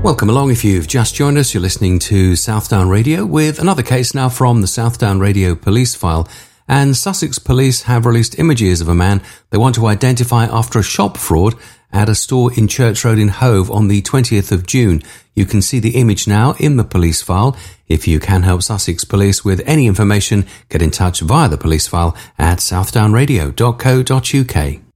Welcome along. If you've just joined us, you're listening to Southdown Radio with another case now from the Southdown Radio police file. And Sussex police have released images of a man they want to identify after a shop fraud at a store in Church Road in Hove on the 20th of June. You can see the image now in the police file. If you can help Sussex police with any information, get in touch via the police file at southdownradio.co.uk.